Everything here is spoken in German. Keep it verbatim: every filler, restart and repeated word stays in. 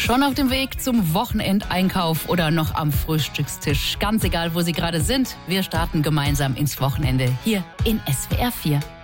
Schon auf dem Weg zum Wochenendeinkauf oder noch am Frühstückstisch. Ganz egal, wo Sie gerade sind, wir starten gemeinsam ins Wochenende hier in S W R vier.